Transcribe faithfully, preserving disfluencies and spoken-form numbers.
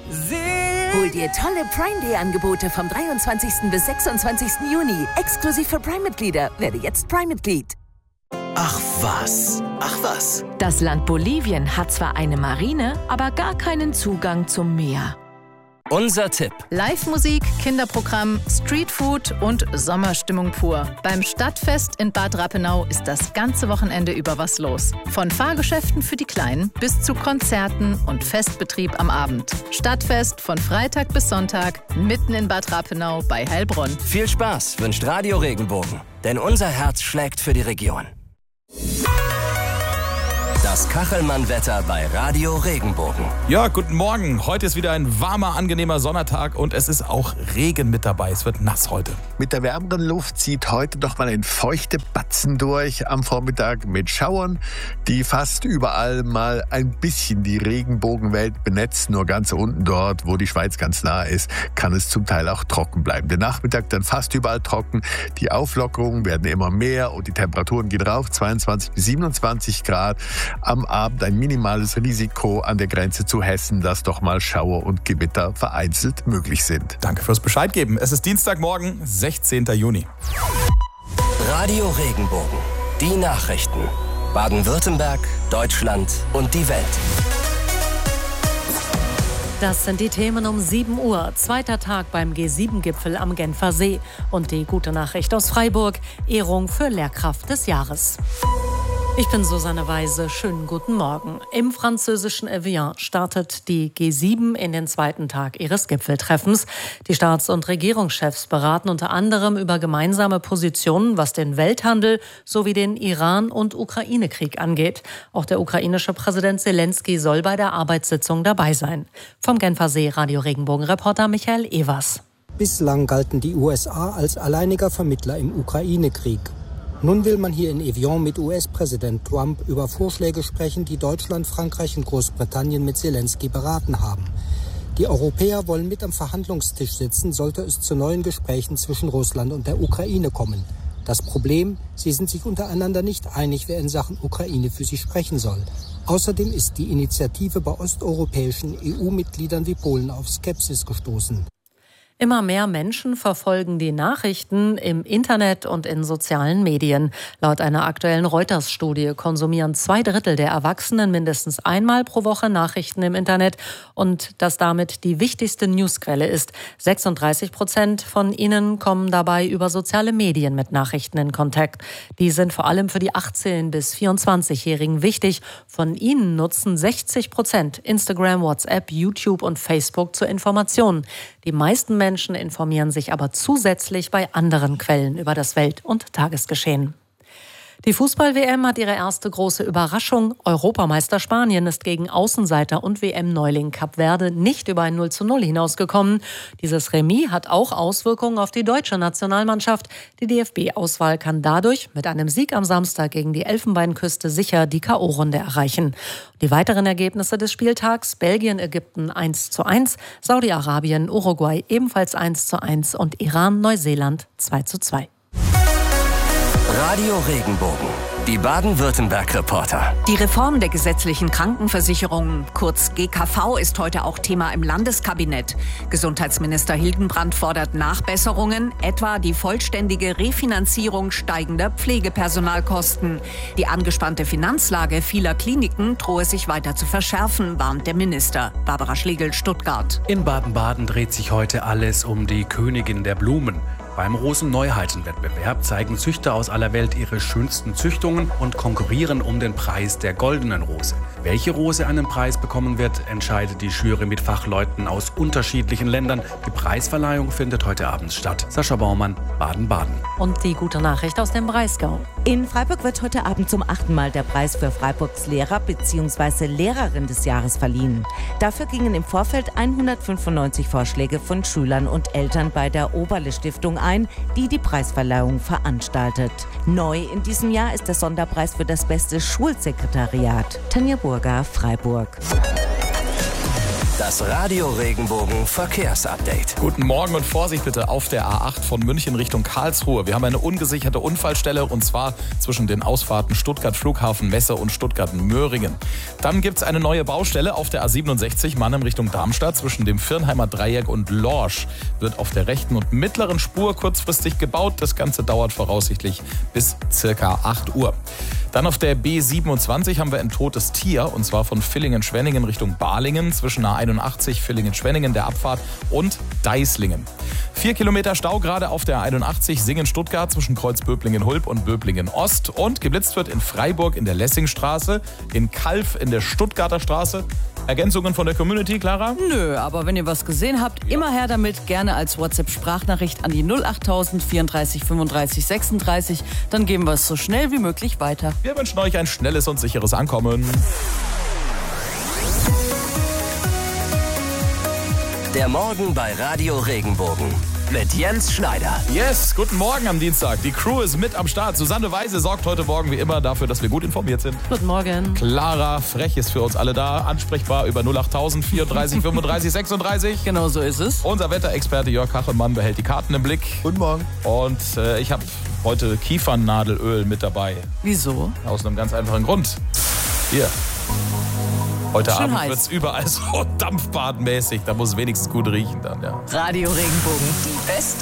Hol dir tolle Prime-Day-Angebote vom dreiundzwanzigsten bis sechsundzwanzigsten Juni. Exklusiv für Prime-Mitglieder. Werde jetzt Prime-Mitglied. Ach was, ach was. Das Land Bolivien hat zwar eine Marine, aber gar keinen Zugang zum Meer. Unser Tipp. Live-Musik, Kinderprogramm, Streetfood und Sommerstimmung pur. Beim Stadtfest in Bad Rappenau ist das ganze Wochenende über was los. Von Fahrgeschäften für die Kleinen bis zu Konzerten und Festbetrieb am Abend. Stadtfest von Freitag bis Sonntag mitten in Bad Rappenau bei Heilbronn. Viel Spaß wünscht Radio Regenbogen, denn unser Herz schlägt für die Region. Das Kachelmann-Wetter bei Radio Regenbogen. Ja, guten Morgen. Heute ist wieder ein warmer, angenehmer Sonntag und es ist auch Regen mit dabei. Es wird nass heute. Mit der wärmeren Luft zieht heute noch mal ein feuchte Batzen durch am Vormittag mit Schauern, die fast überall mal ein bisschen die Regenbogenwelt benetzen. Nur ganz unten dort, wo die Schweiz ganz nah ist, kann es zum Teil auch trocken bleiben. Der Nachmittag dann fast überall trocken. Die Auflockerungen werden immer mehr und die Temperaturen gehen rauf, zweiundzwanzig bis siebenundzwanzig Grad. Am Abend ein minimales Risiko an der Grenze zu Hessen, dass doch mal Schauer und Gewitter vereinzelt möglich sind. Danke fürs Bescheid geben. Es ist Dienstagmorgen, sechzehnten Juni. Radio Regenbogen. Die Nachrichten. Baden-Württemberg, Deutschland und die Welt. Das sind die Themen um sieben Uhr. Zweiter Tag beim G sieben Gipfel am Genfer See. Und die gute Nachricht aus Freiburg. Ehrung für Lehrkraft des Jahres. Ich bin Susanne Weise. Schönen guten Morgen. Im französischen Evian startet die G sieben in den zweiten Tag ihres Gipfeltreffens. Die Staats- und Regierungschefs beraten unter anderem über gemeinsame Positionen, was den Welthandel sowie den Iran- und Ukraine-Krieg angeht. Auch der ukrainische Präsident Zelensky soll bei der Arbeitssitzung dabei sein. Vom Genfer See Radio Regenbogen-Reporter Michael Evers. Bislang galten die U S A als alleiniger Vermittler im Ukraine-Krieg. Nun will man hier in Evian mit U S-Präsident Trump über Vorschläge sprechen, die Deutschland, Frankreich und Großbritannien mit Zelensky beraten haben. Die Europäer wollen mit am Verhandlungstisch sitzen, sollte es zu neuen Gesprächen zwischen Russland und der Ukraine kommen. Das Problem, sie sind sich untereinander nicht einig, wer in Sachen Ukraine für sie sprechen soll. Außerdem ist die Initiative bei osteuropäischen E U-Mitgliedern wie Polen auf Skepsis gestoßen. Immer mehr Menschen verfolgen die Nachrichten im Internet und in sozialen Medien. Laut einer aktuellen Reuters-Studie konsumieren zwei Drittel der Erwachsenen mindestens einmal pro Woche Nachrichten im Internet und das damit die wichtigste Newsquelle ist. sechsunddreißig Prozent von ihnen kommen dabei über soziale Medien mit Nachrichten in Kontakt. Die sind vor allem für die achtzehn- bis vierundzwanzigjährigen wichtig. Von ihnen nutzen sechzig Prozent Instagram, WhatsApp, YouTube und Facebook zur Information. Die meisten Menschen informieren sich aber zusätzlich bei anderen Quellen über das Welt- und Tagesgeschehen. Die Fußball-W M hat ihre erste große Überraschung. Europameister Spanien ist gegen Außenseiter und W M-Neuling Kap Verde nicht über ein null zu null hinausgekommen. Dieses Remis hat auch Auswirkungen auf die deutsche Nationalmannschaft. Die D F B-Auswahl kann dadurch mit einem Sieg am Samstag gegen die Elfenbeinküste sicher die K O-Runde erreichen. Die weiteren Ergebnisse des Spieltags: Belgien, Ägypten eins zu eins, Saudi-Arabien, Uruguay ebenfalls eins zu eins und Iran, Neuseeland zwei zu zwei. Radio Regenbogen, die Baden-Württemberg-Reporter. Die Reform der gesetzlichen Krankenversicherung, kurz G K V, ist heute auch Thema im Landeskabinett. Gesundheitsminister Hildenbrand fordert Nachbesserungen, etwa die vollständige Refinanzierung steigender Pflegepersonalkosten. Die angespannte Finanzlage vieler Kliniken drohe sich weiter zu verschärfen, warnt der Minister. Barbara Schlegel, Stuttgart. In Baden-Baden dreht sich heute alles um die Königin der Blumen. Beim Rosen-Neuheiten-Wettbewerb zeigen Züchter aus aller Welt ihre schönsten Züchtungen und konkurrieren um den Preis der goldenen Rose. Welche Rose einen Preis bekommen wird, entscheidet die Jury mit Fachleuten aus unterschiedlichen Ländern. Die Preisverleihung findet heute Abend statt. Sascha Baumann, Baden-Baden. Und die gute Nachricht aus dem Breisgau. In Freiburg wird heute Abend zum achten Mal der Preis für Freiburgs Lehrer bzw. Lehrerin des Jahres verliehen. Dafür gingen im Vorfeld hundertfünfundneunzig Vorschläge von Schülern und Eltern bei der Oberle-Stiftung ein, die die Preisverleihung veranstaltet. Neu in diesem Jahr ist der Sonderpreis für das beste Schulsekretariat. Tanja Burger, Freiburg. Das Radio Regenbogen Verkehrsupdate. Guten Morgen und Vorsicht bitte auf der A acht von München Richtung Karlsruhe. Wir haben eine ungesicherte Unfallstelle und zwar zwischen den Ausfahrten Stuttgart Flughafen Messe und Stuttgart Möhringen. Dann gibt es eine neue Baustelle auf der A siebenundsechzig Mannheim Richtung Darmstadt zwischen dem Viernheimer Dreieck und Lorsch. Wird auf der rechten und mittleren Spur kurzfristig gebaut. Das Ganze dauert voraussichtlich bis circa acht Uhr. Dann auf der B siebenundzwanzig haben wir ein totes Tier und zwar von Villingen-Schwenningen Richtung Balingen zwischen A einundachtzig Villingen-Schwenningen der Abfahrt und Deislingen. Vier Kilometer Stau gerade auf der A einundachtzig Singen-Stuttgart zwischen Kreuz Böblingen-Hulb und Böblingen-Ost und geblitzt wird in Freiburg in der Lessingstraße, in Kalf in der Stuttgarter Straße. Ergänzungen von der Community, Clara? Nö, aber wenn ihr was gesehen habt, immer her damit, gerne als WhatsApp-Sprachnachricht an die null achttausend vierunddreißig fünfunddreißig sechsunddreißig. Dann geben wir es so schnell wie möglich weiter. Wir wünschen euch ein schnelles und sicheres Ankommen. Der Morgen bei Radio Regenbogen mit Jens Schneider. Yes, guten Morgen am Dienstag. Die Crew ist mit am Start. Susanne Weise sorgt heute Morgen wie immer dafür, dass wir gut informiert sind. Guten Morgen. Clara Frech ist für uns alle da, ansprechbar über null achttausend vierunddreißig fünfunddreißig sechsunddreißig. Genau so ist es. Unser Wetterexperte Jörg Kachelmann behält die Karten im Blick. Guten Morgen. Und äh, ich habe heute Kiefernadelöl mit dabei. Wieso? Aus einem ganz einfachen Grund. Hier. Heute Schön Abend heiß. wird es überall so dampfbadmäßig. Da muss es wenigstens gut riechen dann, ja. Radio Regenbogen. Die beste